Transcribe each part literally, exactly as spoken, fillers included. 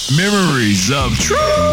Memories of True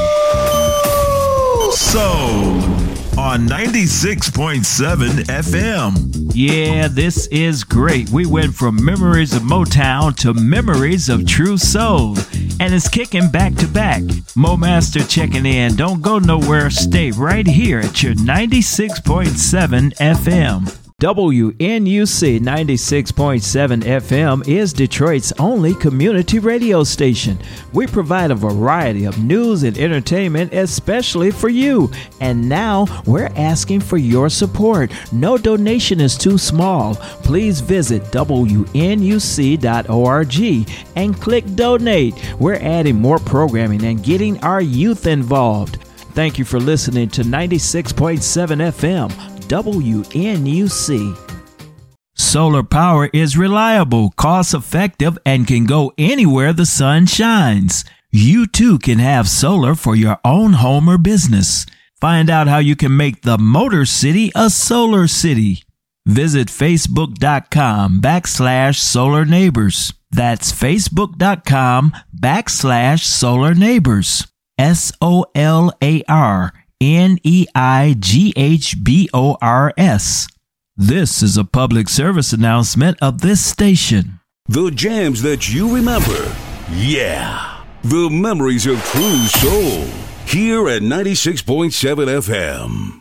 Soul on ninety-six point seven F M. Yeah, this is great. We went from memories of Motown to memories of True Soul. And it's kicking back to back. Mo Master checking in. Don't go nowhere. Stay right here at your ninety-six point seven F M. W N U C ninety-six point seven F M is Detroit's only community radio station. We provide a variety of news and entertainment, especially for you. And now we're asking for your support. No donation is too small. Please visit W N U C dot org and click donate. We're adding more programming and getting our youth involved. Thank you for listening to ninety-six point seven F M. W N U C. Solar power is reliable, cost-effective, and can go anywhere the sun shines. You too can have solar for your own home or business. Find out how you can make the Motor City a solar city. Visit facebook.com backslash solar neighbors. That's facebook.com backslash solar neighbors. S O L A R N E I G H B O R S. This is a public service announcement of this station. The jams that you remember. Yeah. The memories of True Soul. Here at ninety-six point seven F M.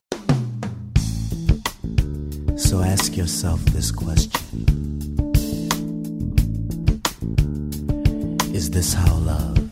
So ask yourself this question. Is this how love